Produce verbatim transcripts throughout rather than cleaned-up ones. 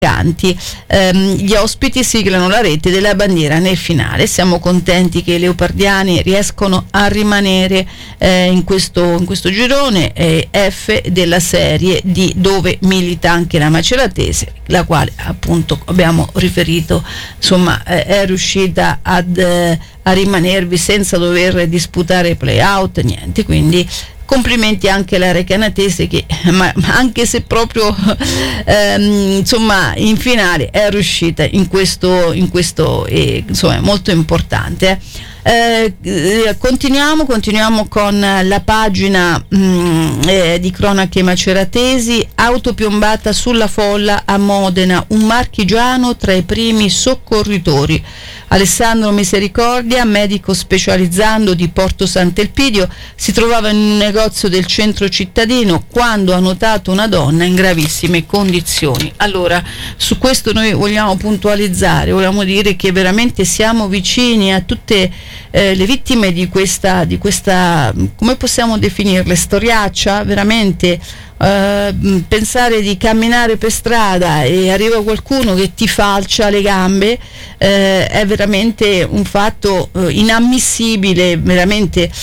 ehm, gli ospiti siglano la rete della bandiera nel finale. Siamo contenti che i leopardiani riescono a rimanere eh, in, questo, in questo girone eh, F della Serie D, dove milita anche la Maceratese, la quale appunto abbiamo riferito, insomma eh, è riuscita ad, eh, a rimanervi senza dover disputare play-out, niente, quindi complimenti anche alla Recanatese che, ma, ma anche se proprio ehm, insomma in finale è riuscita in questo, in questo eh, insomma è molto importante. Eh, eh, continuiamo, continuiamo con la pagina mh, eh, di cronache maceratesi. Auto piombata sulla folla a Modena, un marchigiano tra i primi soccorritori. Alessandro Misericordia, medico specializzando di Porto Sant'Elpidio, si trovava in un negozio del centro cittadino quando ha notato una donna in gravissime condizioni. Allora, su questo noi vogliamo puntualizzare, vogliamo dire che veramente siamo vicini a tutte eh, le vittime di questa, di questa, come possiamo definirle, storiaccia, veramente. Uh, pensare di camminare per strada e arriva qualcuno che ti falcia le gambe uh, è veramente un fatto uh, inammissibile, veramente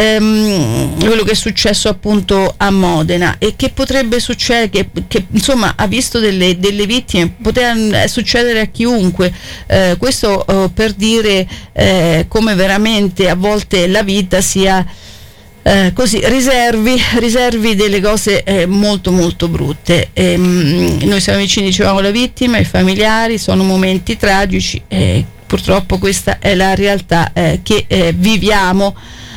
um, quello che è successo appunto a Modena e che potrebbe succedere, che, che insomma ha visto delle, delle vittime, poteva succedere a chiunque. Uh, questo uh, per dire uh, come veramente a volte la vita sia Eh, così riservi, riservi delle cose eh, molto molto brutte. Eh, noi siamo vicini, dicevamo, alla vittima, ai familiari, sono momenti tragici e purtroppo questa è la realtà eh, che eh, viviamo.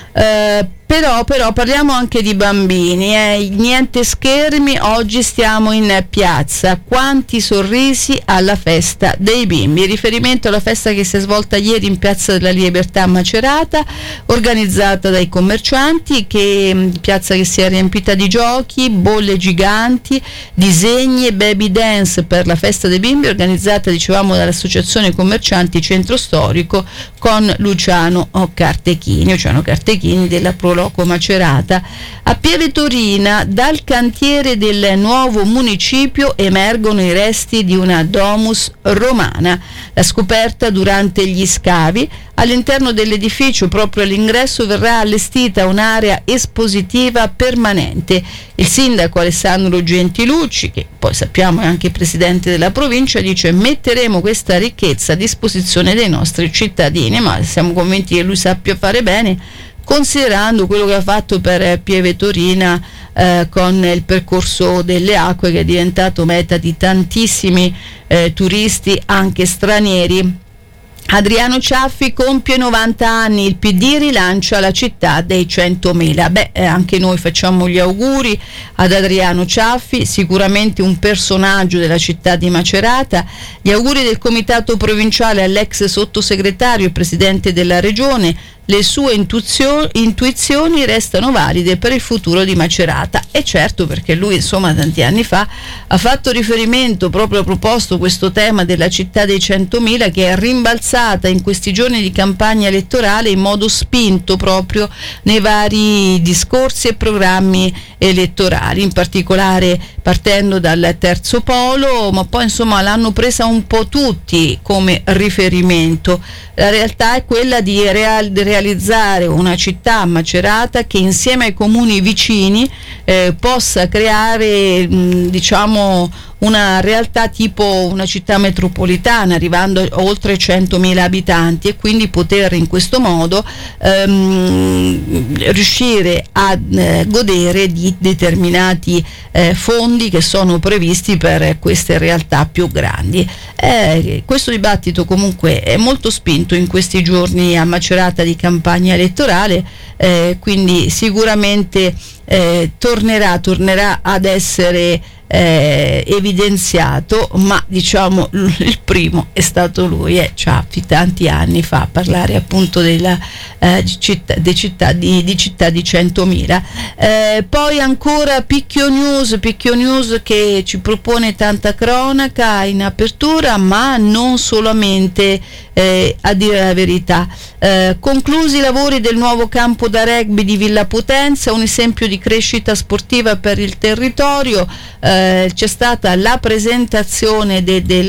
Eh, però, però parliamo anche di bambini, eh. Niente schermi, oggi stiamo in piazza, quanti sorrisi alla festa dei bimbi. Riferimento alla festa che si è svolta ieri in Piazza della Libertà a Macerata, organizzata dai commercianti, che piazza che si è riempita di giochi, bolle giganti, disegni e baby dance per la festa dei bimbi, organizzata, dicevamo, dall'Associazione Commercianti Centro Storico con Luciano Cartechini, Luciano Cartechini della Pro Loco Macerata. A Pieve Torina, dal cantiere del nuovo municipio emergono i resti di una domus romana. La scoperta durante gli scavi. All'interno dell'edificio, proprio all'ingresso, verrà allestita un'area espositiva permanente. Il sindaco Alessandro Gentilucci, che poi sappiamo è anche presidente della provincia, dice: metteremo questa ricchezza a disposizione dei nostri cittadini, ma siamo convinti che lui sappia fare bene, considerando quello che ha fatto per Pieve Torina eh, con il percorso delle acque, che è diventato meta di tantissimi eh, turisti, anche stranieri. Adriano Ciaffi compie novanta anni, il P D rilancia la città dei centomila. Beh, eh, anche noi facciamo gli auguri ad Adriano Ciaffi, sicuramente un personaggio della città di Macerata. Gli auguri del comitato provinciale all'ex sottosegretario e presidente della regione. Le sue intuzio- intuizioni restano valide per il futuro di Macerata, e certo, perché lui insomma tanti anni fa ha fatto riferimento, proprio a proposto questo tema della città dei centomila, che è rimbalzata in questi giorni di campagna elettorale in modo spinto proprio nei vari discorsi e programmi elettorali, in particolare partendo dal terzo polo, ma poi insomma l'hanno presa un po' tutti come riferimento. La realtà è quella di real- realizzare una città, Macerata, che insieme ai comuni vicini eh, possa creare mh, diciamo una realtà tipo una città metropolitana, arrivando a oltre centomila abitanti, e quindi poter in questo modo ehm, riuscire a eh, godere di determinati eh, fondi che sono previsti per queste realtà più grandi. Eh, questo dibattito comunque è molto spinto in questi giorni a Macerata di campagna elettorale, eh, quindi sicuramente eh, tornerà, tornerà ad essere Eh, evidenziato, ma diciamo il primo è stato lui, eh, Ciaffi, tanti anni fa, a parlare appunto della eh, città, di, città, di, di città di centomila. Eh, poi ancora Picchio News, Picchio News che ci propone tanta cronaca in apertura, ma non solamente, eh, a dire la verità. Eh, conclusi i lavori del nuovo campo da rugby di Villa Potenza, un esempio di crescita sportiva per il territorio. Eh, eh, c'è stata la presentazione de, del